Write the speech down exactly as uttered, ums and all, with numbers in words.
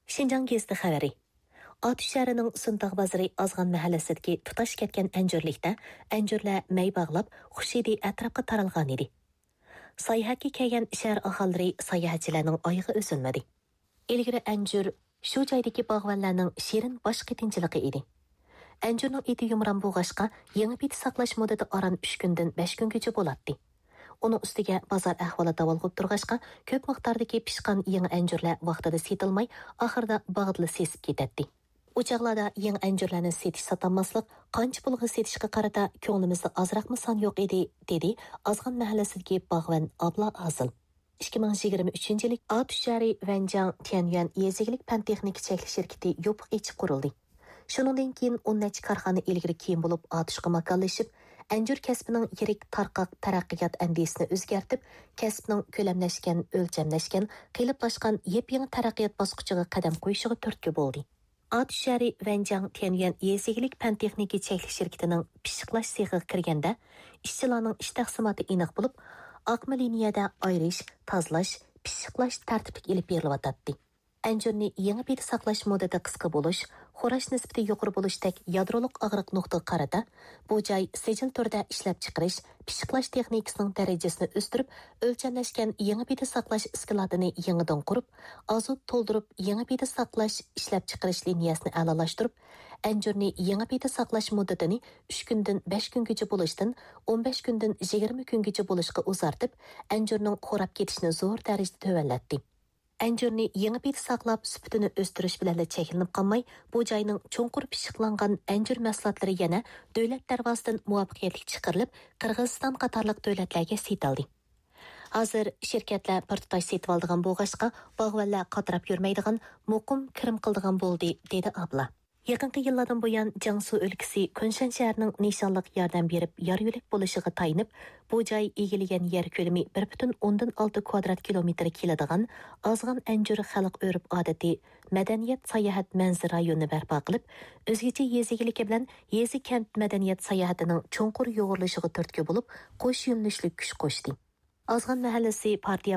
Шинжаң гезити xabari. Atish shahrining Suntaq bozori Azg'an mahallasidagi tutash ketgan anjurlikda anjurlar may bog'lab, xushidi atrofga taralgan edi. Sayohatga kelgan shahar aholilari sayohatchilarning oyig'i uzilmadi. Ilgari anjur shu joydagi bog'vanlarning shirin bosh qitinchiligi edi. Anjurning eti yumron bo'lg'ashqa, yangi bit saqlash muddati aran uch kundan besh kungacha bo'ladi. Uning ustiga bozor ahvoli davolg'ib turg'ashqa, ko'p miqdordagi pishgan yangi anjurlar vaqtida setilmay, oxirida bog'dili sesib ketadi. Uçaqlarda yangi anjurlarni setish sotilmaslik, qancha pulga setishga qarata ko'nglimizda ozroqmi son yo'q edi, dedi Azg'an mahallasidagi bog'van Abla Azil. ikki ming yigirma uchinchi yil Atish shahri Vanjang Tianyuan yezigilik pan texnika cheklash shirkati yopiq ichib qurildi. Shuningdan keyin o'n necha korxona ilgari keyin bo'lib Atishga makonlashib, anjur kasbining yirik tarqoq taraqqiyot andisini o'zgartib, kasbning ko'lamlashgan, o'lchamlashgan, qiyliblashgan yep-yangi taraqqiyot bosqichiga qadam qo'yishiga turtki bo'ldi. Atish shahri Vanjang Tianyuan yezigilik pan texnika cheklash shirkatining pishiqlash sexiga kirganda, ishchilarning ish taqsimoti aniq bo'lib, oqma liniyada ayrish, tozalash, pishiqlash tartibli ilib berilyotdi. Anjurni yangi bir saqlash muddati qisqa bo'lish, xo'rash nisbati yuqori bo'lishdek yadroliq og'riq nuqtaga qarata, bu joy sijil turda ishlab chiqarish, pishiqlash texnikasining darajasini o'stirib, o'lchamlashgan yangi bir saqlash iskilatini yangidan qurib, azot to'ldirib, yangi bir saqlash ishlab chiqarish liniyasini a'lolashtirib, anjurni yangi bir saqlash muddatini uch kundan besh kungacha bo'lishdan o'n besh kundan yigirma kungacha bo'lishga uzartib, anjurning xo'rab ketishini zo'r darajada tuvanlatdi. Anjurni yangi bir saqlab sifatini o'stirish bilan cheklanib qolmay, bu joyning cho'nqur pishiqlangan anjur mahsulotlari yana davlat darvozasidan muvaffaqiyatli chiqarilib, Qirg'iziston qatorliq davlatlarga setildi. Hozir shirkatlar bir tutash setib oldigan bo'lg'ashqa, bog'vanlar qatirab yurmaydigan, muqim kirim qildigan bo'ldi, dedi Abla. Yaqinqi yillardan buyon Jiangsu o'lkasi Kunshan shahrining nishonliq yordam berib, yor yo'lak bo'lishiga tayinib, bu joy egillagan yer ko'lami bir butun o'ndan olti kvadrat kilometr keladigan Azg'an anjur xalq o'rib odati madaniyat sayohat manzara rayoni barpo qilib, o'zgacha yezigiligi bilan yezi kent madaniyat sayohatining cho'nqur yo'g'rilishiga turtki bo'lib, qo'sh yo'nalishli kuch qo'shdi. Azg'an mahallasi partiya